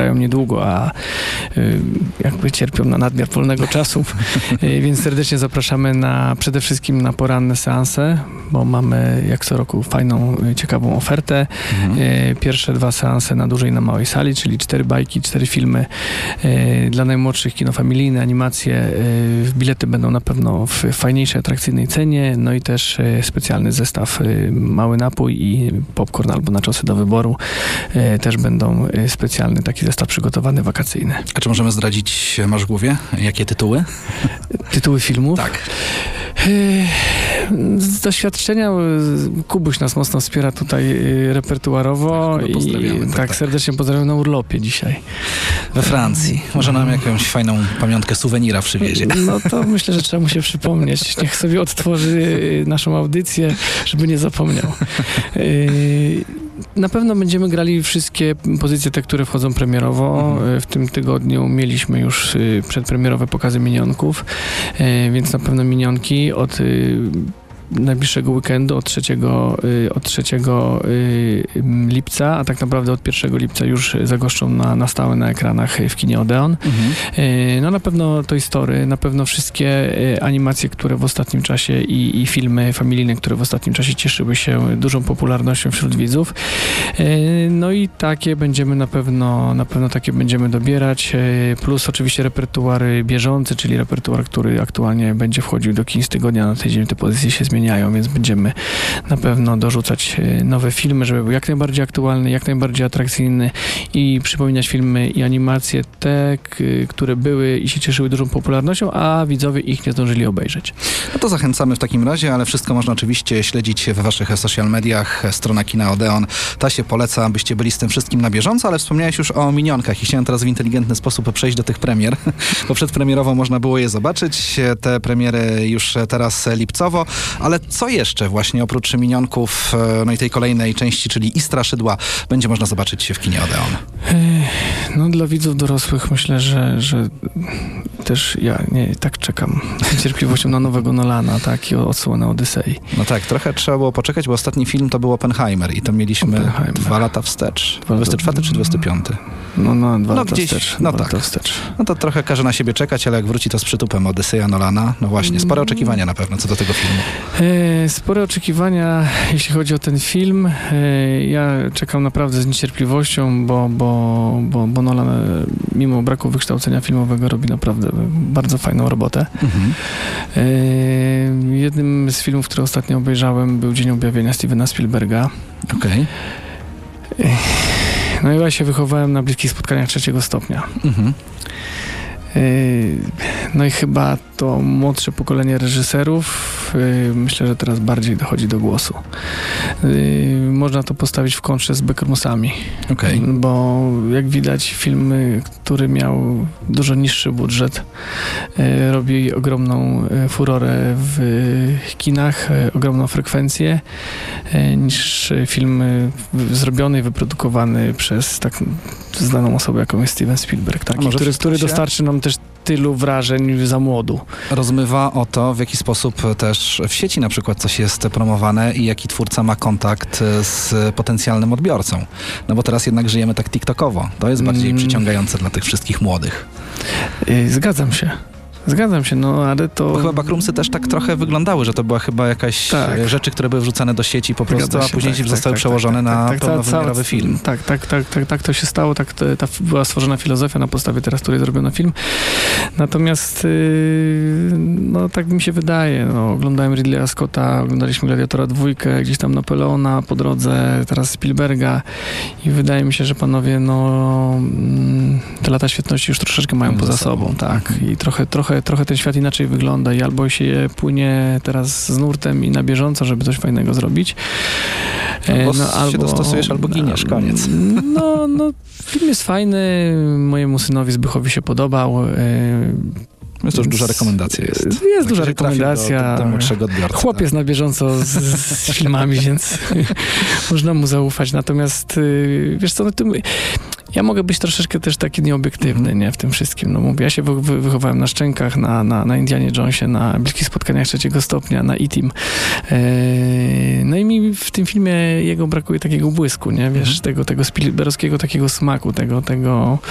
premierają niedługo, a jakby cierpią na nadmiar wolnego czasu, więc serdecznie zapraszamy przede wszystkim na poranne seanse, bo mamy jak co roku fajną, ciekawą ofertę. Pierwsze 2 seanse na dużej i na małej sali, czyli 4 bajki, 4 filmy dla najmłodszych, kino familijne, animacje. Bilety będą na pewno w fajniejszej, atrakcyjnej cenie, no i też specjalny zestaw mały napój i popcorn albo naczosy do wyboru. Też będą specjalny taki zestaw przygotowany, wakacyjny. A czy możemy zdradzić, masz w głowie, jakie tytuły? Tytuły filmów? Tak. Z doświadczenia Kubuś nas mocno wspiera tutaj repertuarowo i tak serdecznie pozdrawiam na urlopie dzisiaj. We Francji. Może nam jakąś fajną pamiątkę, suwenira przywiezie. No to myślę, że trzeba mu się przypomnieć. Niech sobie odtworzy naszą audycję, żeby nie zapomniał. Na pewno będziemy grali wszystkie pozycje, te, które wchodzą premierowo. W tym tygodniu mieliśmy już przedpremierowe pokazy Minionków, więc na pewno Minionki od najbliższego weekendu, od 3 lipca, a tak naprawdę od 1 lipca już zagoszczą na stałe na ekranach w kinie Odeon. No na pewno Toy Story, na pewno wszystkie animacje, które w ostatnim czasie i filmy familijne, które w ostatnim czasie cieszyły się dużą popularnością wśród widzów. No i takie będziemy na pewno takie będziemy dobierać, plus oczywiście repertuar bieżący, czyli repertuar, który aktualnie będzie wchodził do kin z tygodnia na tydzień, te pozycje się zmieniają, więc będziemy na pewno dorzucać nowe filmy, żeby był jak najbardziej aktualny, jak najbardziej atrakcyjny i przypominać filmy i animacje te, które były i się cieszyły dużą popularnością, a widzowie ich nie zdążyli obejrzeć. No to zachęcamy w takim razie, ale wszystko można oczywiście śledzić we waszych social mediach, strona kina Odeon. Ta się poleca, abyście byli z tym wszystkim na bieżąco, ale wspomniałeś już o Minionkach i chciałem teraz w inteligentny sposób przejść do tych premier, bo przedpremierowo można było je zobaczyć, te premiery już teraz lipcowo, ale co jeszcze właśnie oprócz Minionków, no i tej kolejnej części, czyli I Straszydła, będzie można zobaczyć się w kinie Odeon? No dla widzów dorosłych myślę, że też ja tak czekam z niecierpliwością na nowego Nolana, tak, i odsłonę Odysei. No tak, trochę trzeba było poczekać, bo ostatni film to był Oppenheimer i to mieliśmy 2 lata wstecz. 24 czy 25? No 2 lata gdzieś, wstecz. No tak. No to trochę każe na siebie czekać, ale jak wróci to z przytupem Odyseja Nolana. No właśnie, spore oczekiwania na pewno co do tego filmu. Spore oczekiwania, jeśli chodzi o ten film. Ja czekam naprawdę z niecierpliwością, bo Nolan mimo braku wykształcenia filmowego robi naprawdę bardzo fajną robotę. Jednym z filmów, które ostatnio obejrzałem, był Dzień Objawienia Stevena Spielberga. Okej. No i ja się wychowałem na bliskich spotkaniach 3 stopnia. No i chyba to młodsze pokolenie reżyserów myślę, że teraz bardziej dochodzi do głosu. Można to postawić w kontrze z Backroomsami. Bo jak widać film, który miał dużo niższy budżet, robi ogromną furorę w kinach, ogromną frekwencję niż film zrobiony i wyprodukowany przez tak znaną osobę, jaką jest Steven Spielberg, tak? Który dostarczy nam też tylu wrażeń za młodu. Rozmywa o to, w jaki sposób też w sieci na przykład coś jest promowane i jaki twórca ma kontakt z potencjalnym odbiorcą. No bo teraz jednak żyjemy tak TikTokowo. To jest bardziej przyciągające dla tych wszystkich młodych. Zgadzam się, no ale to... Bo chyba Backroomsy też tak trochę wyglądały, że to była chyba jakaś rzeczy, które były wrzucane do sieci po prostu, a później zostały przełożone na pełnowymiarowy film. Tak to się stało, ta była stworzona filozofia na podstawie teraz, której zrobiono film. Natomiast no tak mi się wydaje, no, oglądałem Ridleya Scotta, oglądaliśmy Gladiatora 2, gdzieś tam Napoleona po drodze, teraz Spielberga i wydaje mi się, że panowie, no te lata świetności już troszeczkę mają poza sobą, tak. I trochę ten świat inaczej wygląda i albo się płynie teraz z nurtem i na bieżąco, żeby coś fajnego zrobić. Albo się dostosujesz, albo giniesz, koniec. No, film jest fajny, mojemu synowi Zbychowi się podobał. Jest to już duża rekomendacja. Jest duża rekomendacja. Do młodszego odbiorcy. Chłop jest na bieżąco z filmami, więc można mu zaufać. Natomiast wiesz co, ja mogę być troszeczkę też taki nieobiektywny, nie, w tym wszystkim. No mówię, ja się wychowałem na Szczękach, na Indianie Jonesie, na Bliskich Spotkaniach 3 stopnia, na E.T.M. No i mi w tym filmie jego brakuje takiego błysku, nie, wiesz, tego Spielbergowskiego takiego smaku, tego